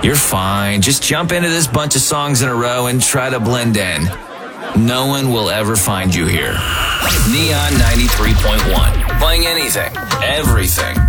You're fine. Just jump into this bunch of songs in a row and try to blend in. No one will ever find you here. Neon 93.1. Playing anything, everything.